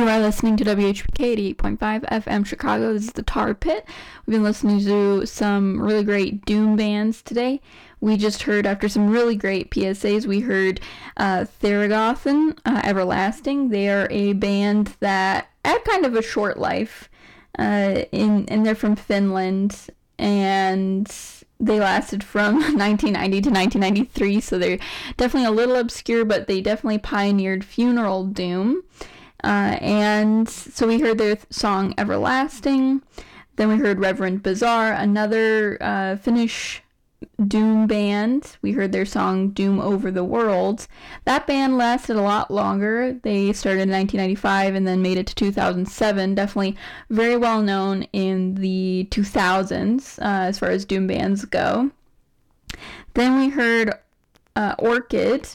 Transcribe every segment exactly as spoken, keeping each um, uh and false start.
are listening to W H P K eighty-eight point five F M Chicago. This is the Tar Pit. We've been listening to some really great doom bands today. We just heard, after some really great P S As, we heard uh, Theragothan, uh, Everlasting. They are a band that had kind of a short life, uh, in, and they're from Finland, and they lasted from nineteen ninety to nineteen ninety-three, so they're definitely a little obscure, but they definitely pioneered funeral doom. Uh, and so we heard their th- song Everlasting. Then we heard Reverend Bazaar, another uh, Finnish doom band. We heard their song Doom Over the World. That band lasted a lot longer. They started in nineteen ninety-five and then made it to two thousand seven. Definitely very well known in the two thousands uh, as far as doom bands go. Then we heard uh, Orchid,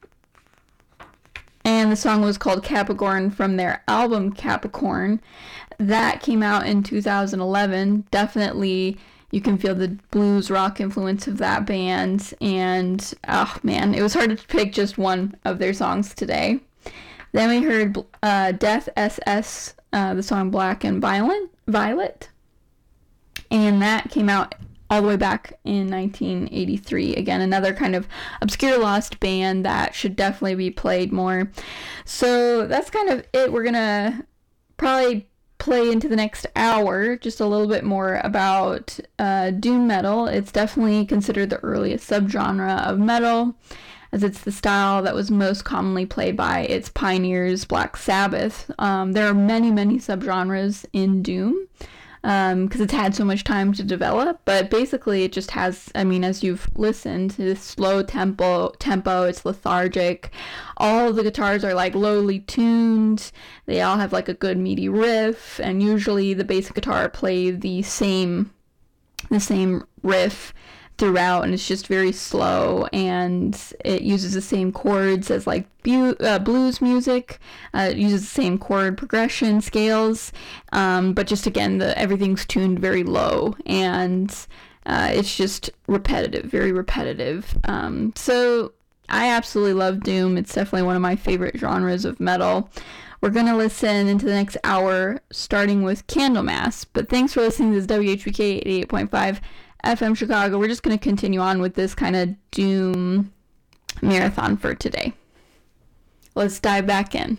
and the song was called Capricorn from their album Capricorn. That came out in two thousand eleven. Definitely you can feel the blues rock influence of that band, and oh man, it was hard to pick just one of their songs today. Then we heard uh, Death S S, uh, the song Black and Violent, Violet, and that came out all the way back in nineteen eighty-three. Again, another kind of obscure lost band that should definitely be played more. So that's kind of it. We're gonna probably play into the next hour just a little bit more about uh, doom metal. It's definitely considered the earliest subgenre of metal, as it's the style that was most commonly played by its pioneers, Black Sabbath. Um, there are many, many subgenres in doom, because um, it's had so much time to develop, but basically it just has, I mean, as you've listened to this slow tempo, tempo, it's lethargic. All of the guitars are like lowly tuned. They all have like a good meaty riff, and usually the bass guitar play the same, the same riff throughout, and it's just very slow, and it uses the same chords as like bu- uh, blues music. Uh, it uses the same chord progression scales, um, but just again, the everything's tuned very low, and uh, it's just repetitive, very repetitive. Um, so I absolutely love doom. It's definitely one of my favorite genres of metal. We're going to listen into the next hour, starting with Candlemass, but thanks for listening to this W H P K eighty-eight point five F M Chicago. We're just going to continue on with this kind of doom marathon for today. Let's dive back in.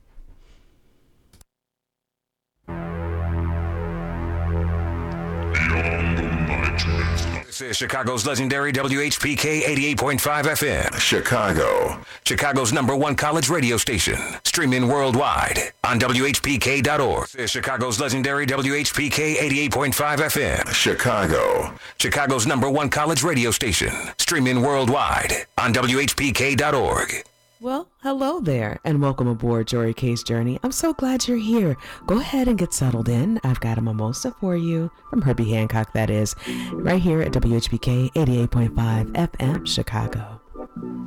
This is Chicago's legendary W H P K eighty-eight point five F M. Chicago. Chicago's number one college radio station. Streaming worldwide on W H P K dot org. This is Chicago's legendary W H P K eighty-eight point five F M. Chicago. Chicago's number one college radio station. Streaming worldwide on W H P K dot org. Well, hello there, and welcome aboard Jory K's Journey. I'm so glad you're here. Go ahead and get settled in. I've got a mimosa for you, from Herbie Hancock, that is, right here at W H P K eighty-eight point five F M Chicago.